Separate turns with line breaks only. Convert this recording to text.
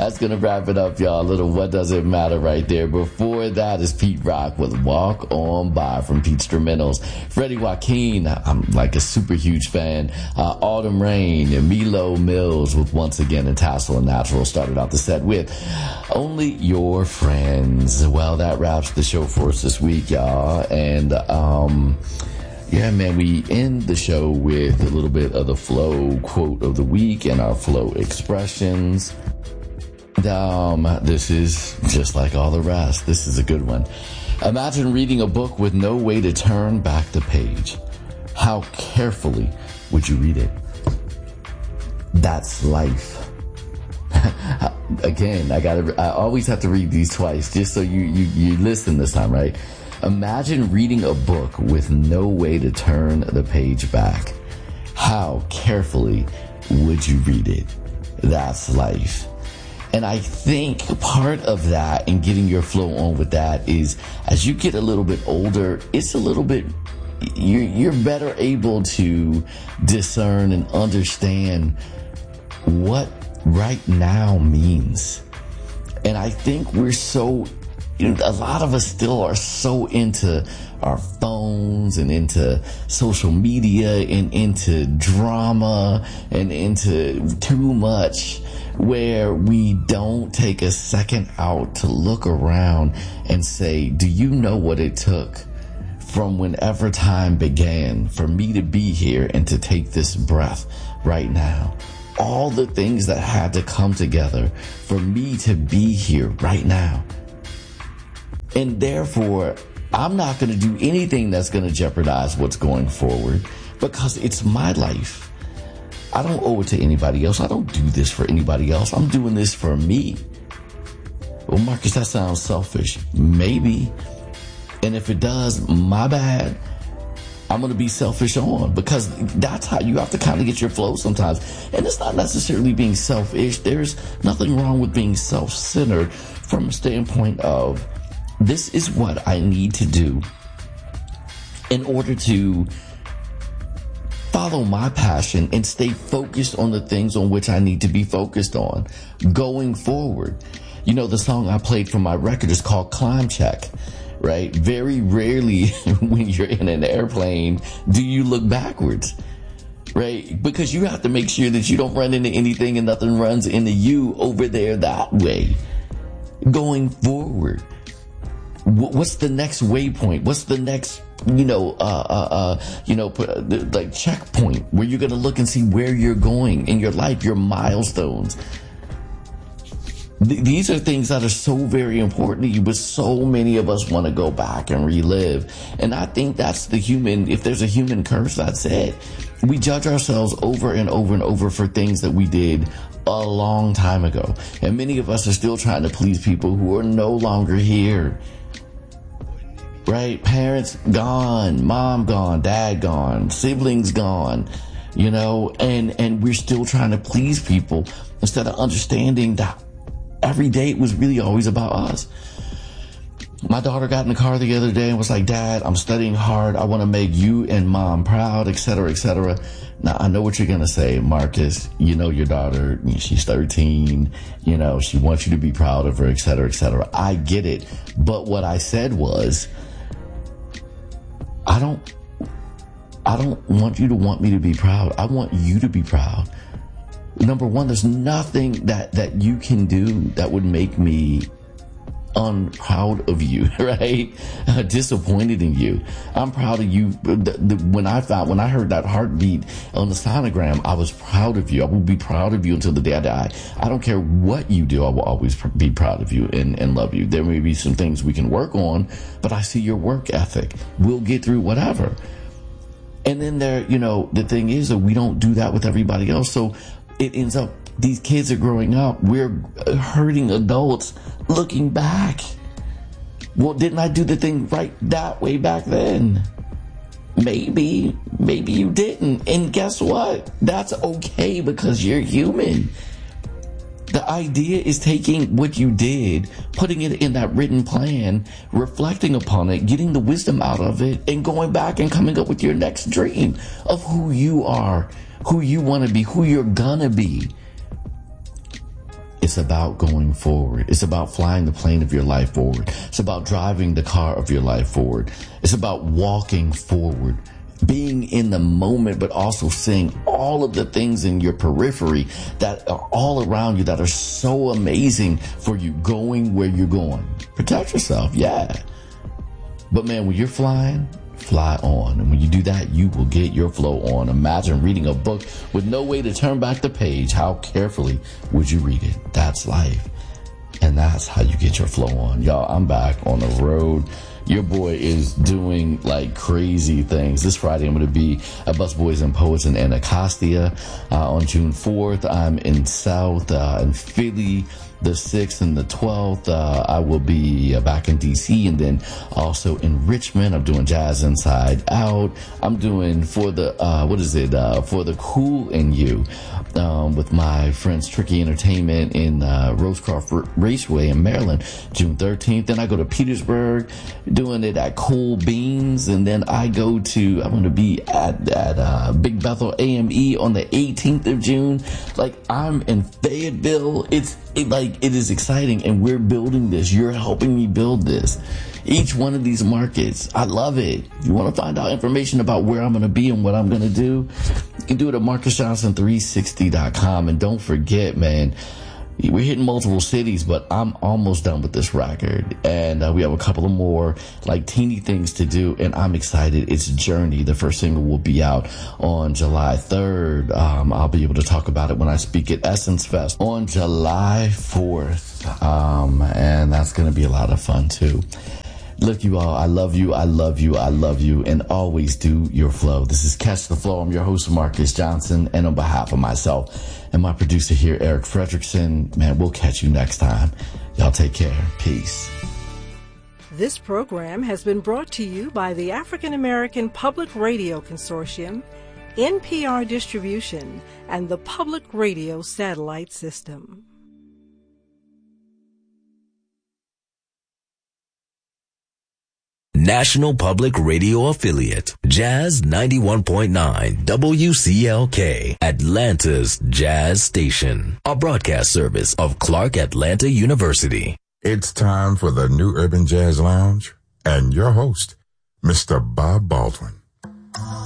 That's going to wrap it up, y'all. Little What Does It Matter right there. Before that is Pete Rock with Walk On By from Pete Instrumentals. Freddie Joaquin, I'm like a super huge fan. Autumn Rain and Milo Mills with Once Again, and Tassel and Natural started out the set with Only Your Friends. Well, that wraps the show for us this week, y'all. And, yeah, man, we end the show with a little bit of the flow quote of the week and our flow expressions. This is just like all the rest. This is a good one. Imagine reading a book with no way to turn back the page. How carefully would you read it? That's life. Again, I always have to read these twice just so you listen this time, right? Imagine reading a book with no way to turn the page back. How carefully would you read it? That's life. And I think part of that and getting your flow on with that is as you get a little bit older, it's a little bit, you're better able to discern and understand what right now means. And I think we're so, a lot of us still are so into our phones and into social media and into drama and into too much, where we don't take a second out to look around and say, do you know what it took from whenever time began for me to be here and to take this breath right now? All the things that had to come together for me to be here right now. And therefore, I'm not going to do anything that's going to jeopardize what's going forward because it's my life. I don't owe it to anybody else. I don't do this for anybody else. I'm doing this for me. Well, Marcus, that sounds selfish. Maybe. And if it does, my bad. I'm going to be selfish on, because that's how you have to kind of get your flow sometimes. And it's not necessarily being selfish. There's nothing wrong with being self-centered from a standpoint of, this is what I need to do in order to follow my passion and stay focused on the things on which I need to be focused on going forward. You know, the song I played from my record is called Climb Check, right? Very rarely when you're in an airplane do you look backwards, right? Because you have to make sure that you don't run into anything and nothing runs into you over there that way. Going forward, what's the next waypoint? What's the next, like checkpoint where you're going to look and see where you're going in your life, your milestones. These are things that are so very important to you, but so many of us want to go back and relive. And I think that's the human, if there's a human curse, that's it. We judge ourselves over and over and over for things that we did a long time ago. And many of us are still trying to please people who are no longer here. Right? Parents gone, mom gone, dad gone, siblings gone, and we're still trying to please people instead of understanding that every day it was really always about us. My daughter got in the car the other day and was like, Dad, I'm studying hard. I want to make you and mom proud, etc., etc. Now, I know what you're going to say, Marcus. You know your daughter, she's 13. She wants you to be proud of her, etc., etc. I get it. But what I said was, I don't want you to want me to be proud. I want you to be proud. Number one, there's nothing that you can do that would make me unproud of you, right? Disappointed in you. I'm proud of you. When I heard that heartbeat on the sonogram, I was proud of you. I will be proud of you until the day I die. I don't care what you do. I will always be proud of you and love you. There may be some things we can work on, but I see your work ethic. We'll get through whatever. And then the thing is that we don't do that with everybody else. So it ends up, these kids are growing up. We're hurting adults looking back. Well, didn't I do the thing right that way back then? Maybe you didn't. And guess what? That's okay because you're human. The idea is taking what you did, putting it in that written plan, reflecting upon it, getting the wisdom out of it, and going back and coming up with your next dream of who you are, who you want to be, who you're gonna be. It's about going forward. It's about flying the plane of your life forward. It's about driving the car of your life forward. It's about walking forward, being in the moment, but also seeing all of the things in your periphery that are all around you that are so amazing for you going where you're going. Protect yourself. Yeah. But man, when you're flying, fly on. And when you do that, you will get your flow on. Imagine reading a book with no way to turn back the page. How carefully would you read it? That's life. And that's how you get your flow on. Y'all, I'm back on the road. Your boy is doing like crazy things. This Friday, I'm going to be at Busboys and Poets in Anacostia. On June 4th, I'm in South, in Philly. The 6th and the 12th, I will be back in DC, and then also in Richmond. I'm doing Jazz Inside Out. I'm doing for the, for the Cool in You, with my friends Tricky Entertainment in Rosecroft Raceway in Maryland, June 13th. Then I go to Petersburg, doing it at Cool Beans, and then I'm going to be at Big Bethel AME on the 18th of June. Like, I'm in Fayetteville. It is exciting, and we're building this. You're helping me build this. Each one of these markets, I love it. If you want to find out information about where I'm going to be and what I'm going to do, you can do it at MarcusJohnson360.com. And don't forget, man, we're hitting multiple cities, but I'm almost done with this record. And we have a couple of more like teeny things to do, and I'm excited. It's Journey. The first single will be out on July 3rd. I'll be able to talk about it when I speak at Essence Fest on July 4th. And that's going to be a lot of fun too. Look, you all, I love you, I love you, I love you, and always do your flow. This is Catch the Flow. I'm your host, Marcus Johnson, and on behalf of myself and my producer here, Eric Fredrickson, man, we'll catch you next time. Y'all take care. Peace.
This program has been brought to you by the African American Public Radio Consortium, NPR Distribution, and the Public Radio Satellite System.
National Public Radio Affiliate, Jazz 91.9 WCLK, Atlanta's Jazz Station, a broadcast service of Clark Atlanta University.
It's time for the New Urban Jazz Lounge and your host, Mr. Bob Baldwin.